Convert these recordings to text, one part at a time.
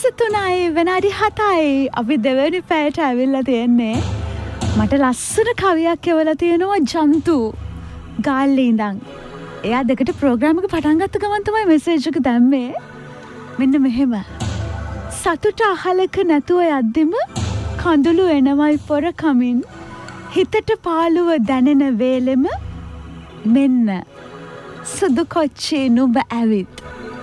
1:03 විනාඩි 7යි අපි දෙවෙනි පැයට ඇවිල්ලා තියෙන්නේ. මට ලස්සන කවියක් කියවලා තියෙනවා ජන්තු ගාල්ලේ ඉඳන්. එයා දෙකට ප්‍රෝග්‍රෑම් එක පටන් ගත්ත ගමන් තමයි මෙසේජ් එක දැම්මේ. මෙන්න මෙහෙම. සතුට අහලක නැතුව යද්දිම කඳුළු එනවයි පොර කමින් හිතට පාළුව දැනෙන වේලෙම මෙන්න සුදු කොච්චි නුඹ ඇවිත්.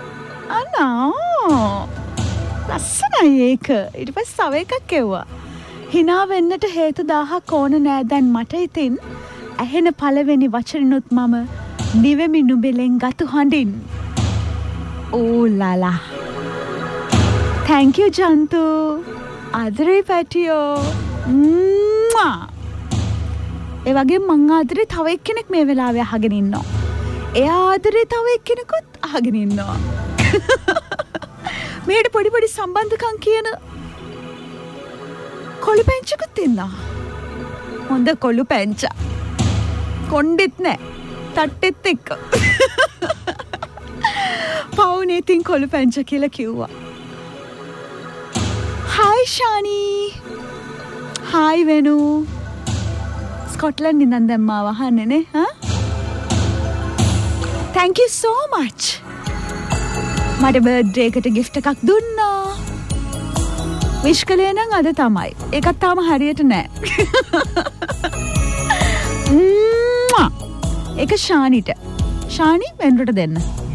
අනා ලස්සනයි ඒක. ඊට පස්සේ තව එකක් කෙව්වා. හිනා වෙන්නට හේතු 1000ක් ඕන නෑ දැන් මට ඉතින් ඇහෙන පළවෙනි වචනිනුත් මම නිවෙමි නුඹෙලෙන් ගතු හඬින්. ඕ ලාලා. thank you ජන්තු. ආදරේ පැටියෝ. ඒ වගේ මං ආදරේ තව එක්කෙනෙක් මේ වෙලාවේ අහගෙන ඉන්නවා. එයා ආදරේ තව එක්කෙනෙකුත් අහගෙන ඉන්නවා. මේකට පොඩි පොඩි සම්බන්ධකම් කියන කොළු පැංචකුත් ඉන්නවා. හොඳ කොළු පැංචා. කොණ්ඩෙත් නෑ. තට්ටෙත් එක්ක. පවුනේ තින් කොළු පැංච කියලා කිව්වා. හායි ශානී. හායි වෙනු. ස්කොට්ලන්ඩ් ඉඳන් දැන් මාව අහන්නේ නේ හා? thank you so much. මට බර්ත්ඩේ එකට gift එකක් දුන්නා. විශ් කළේ නම් අද තමයි. ඒකත් තාම හරියට නෑ. ඒක ශානිට. ශානි වෙනුරට දෙන්න.